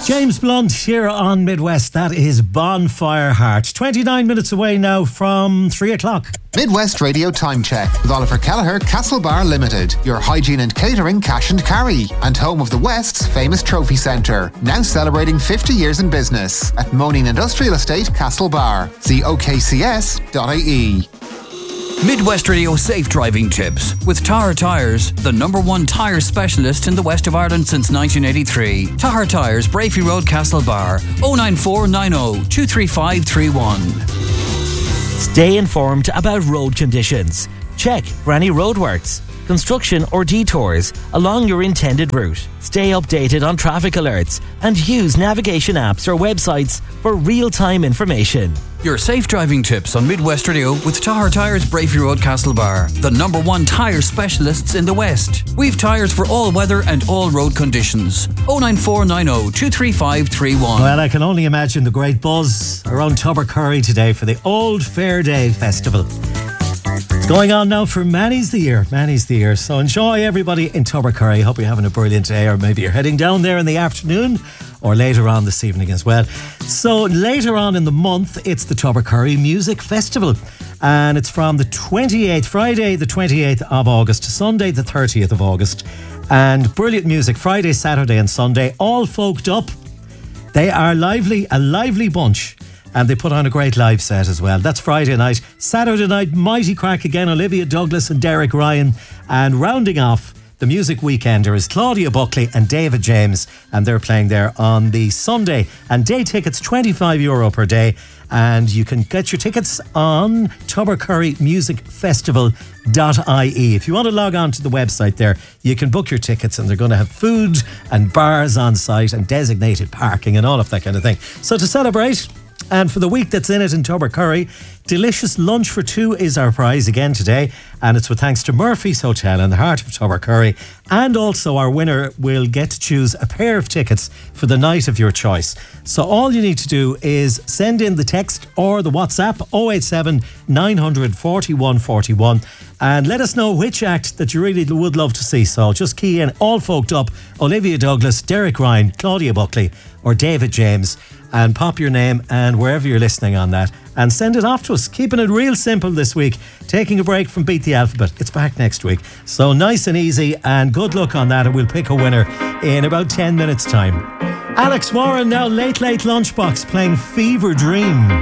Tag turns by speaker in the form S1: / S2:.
S1: James Blunt here on Midwest. That is Bonfire Heart. 29 minutes away now from 3 o'clock.
S2: Midwest Radio Time Check with Oliver Kelleher, Castlebar Limited, your hygiene and catering cash and carry, and home of the West's famous trophy centre, now celebrating 50 years in business at Moaning Industrial Estate, Castlebar. See okcs.ie.
S3: Midwest Radio Safe Driving Tips with Tahar Tyres, the #1 tyre specialist in the west of Ireland since 1983. Tahar Tyres, Brafey Road, Castlebar, 09490 23531.
S4: Stay informed about road conditions. Check for any roadworks, construction or detours along your intended route. Stay updated on traffic alerts and use navigation apps or websites for real-time information.
S3: Your safe driving tips on Midwest Radio with Tahar Tyres, Brafey Road, Castlebar, the #1 tyre specialists in the West. We've tyres for all weather and all road conditions. 09490 23531.
S1: Well, I can only imagine the great buzz around Tubbercurry today for the Old Fair Day Festival. It's going on now for Manny's the year. So enjoy, everybody in Tubbercurry. Hope you're having a brilliant day, or maybe you're heading down there in the afternoon or later on this evening as well. So later on in the month, it's the Tubbercurry Music Festival, and it's from the 28th, Friday the 28th of August to Sunday the 30th of August. And brilliant music Friday, Saturday and Sunday, all folked up. They are a lively bunch. And they put on a great live set as well. That's Friday night. Saturday night, mighty crack again. Olivia Douglas and Derek Ryan. And rounding off the music weekender is Claudia Buckley and David James. And they're playing there on the Sunday. And day tickets, €25 per day. And you can get your tickets on tubbercurrymusicfestival.ie. If you want to log on to the website there, you can book your tickets, and they're going to have food and bars on site and designated parking and all of that kind of thing. So to celebrate, and for the week that's in it in Tubbercurry, delicious lunch for two is our prize again today, and it's with thanks to Murphy's Hotel in the heart of Tubbercurry. And also our winner will get to choose a pair of tickets for the night of your choice. So all you need to do is send in the text or the WhatsApp 087 900 41 41 and let us know which act that you really would love to see. So just key in all folked up, Olivia Douglas, Derek Ryan, Claudia Buckley or David James, and pop your name and wherever you're listening on that, and send it off to us. Keeping it real simple this week, taking a break from Beat the Alphabet. It's back next week, so nice and easy, and good luck on that, and we'll pick a winner in about 10 minutes time. Alex Warren now, Late Lunchbox playing Fever Dream.